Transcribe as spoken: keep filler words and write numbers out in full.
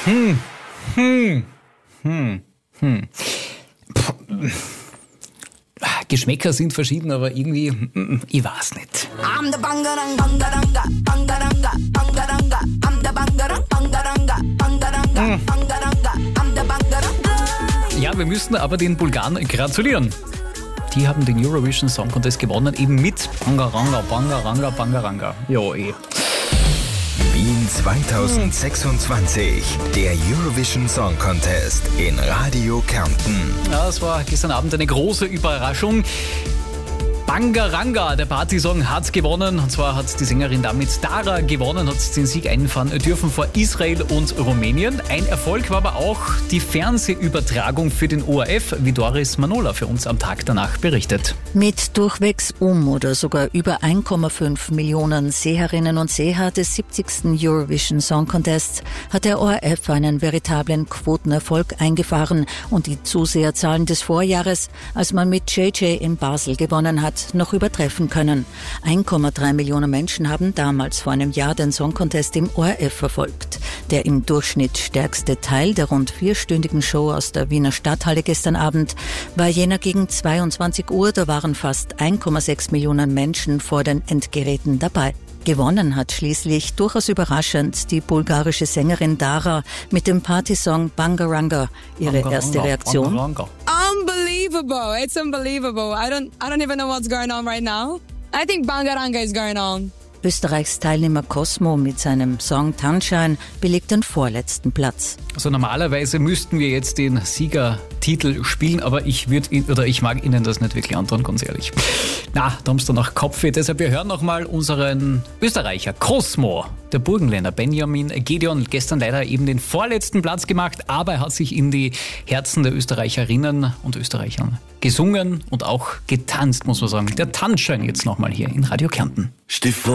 Hm, hm, hm, hm. Puh. Geschmäcker sind verschieden, aber irgendwie, ich weiß nicht. I'm the Bangarang, Bangaranga, Bangaranga, Bangaranga, I'm the Bangarang, Bangaranga, Bangaranga, Bangaranga, I'm the Bangarang. Ja, wir müssen aber den Bulgaren gratulieren. Die haben den Eurovision Song Contest gewonnen, eben mit Bangaranga, Bangaranga, Bangaranga. Jo, eh. Wien zwanzig sechsundzwanzig, der Eurovision Song Contest in Radio Kärnten. Ja, es war gestern Abend eine große Überraschung. Bangaranga, der Partysong, hat gewonnen. Und zwar hat die Sängerin damit Dara gewonnen, hat den Sieg einfahren dürfen vor Israel und Rumänien. Ein Erfolg war aber auch die Fernsehübertragung für den O R F, wie Doris Manola für uns am Tag danach berichtet. Mit durchwegs um oder sogar über eins Komma fünf Millionen Seherinnen und Seher des siebzigsten Eurovision Song Contests hat der O R F einen veritablen Quotenerfolg eingefahren und die Zuseherzahlen des Vorjahres, als man mit J J in Basel gewonnen hat, noch übertreffen können. eins Komma drei Millionen Menschen haben damals vor einem Jahr den Song Contest im O R F verfolgt. Der im Durchschnitt stärkste Teil der rund vierstündigen Show aus der Wiener Stadthalle gestern Abend war jener gegen zweiundzwanzig Uhr. Da waren fast eins Komma sechs Millionen Menschen vor den Endgeräten dabei. Gewonnen hat schließlich, durchaus überraschend, die bulgarische Sängerin Dara mit dem Partysong Bangaranga. Ihre Bangaranga, erste Reaktion? Bangaranga. Unbelievable. It's unbelievable. I don't I don't even know what's going on right now. I think Bangaranga is going on. Österreichs Teilnehmer Cosmo mit seinem Song Tanschein belegt den vorletzten Platz. Also normalerweise müssten wir jetzt den Siegertitel spielen, aber ich würde oder ich mag Ihnen das nicht wirklich antun, ganz ehrlich. Na, da haben Sie dann auch Kopfweh. Deshalb, wir hören nochmal unseren Österreicher Cosmo. Der Burgenländer Benjamin Gedeon gestern leider eben den vorletzten Platz gemacht, aber er hat sich in die Herzen der Österreicherinnen und Österreichern gesungen und auch getanzt, muss man sagen. Der Tanzschein jetzt nochmal hier in Radio Kärnten. Stiftung